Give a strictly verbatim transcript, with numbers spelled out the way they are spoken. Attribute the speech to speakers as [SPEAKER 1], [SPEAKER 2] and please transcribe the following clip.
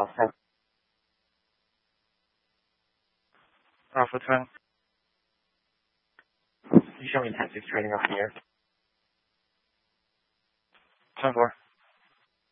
[SPEAKER 1] Alpha. Alpha ten. You show me intensive training off the air. ten four.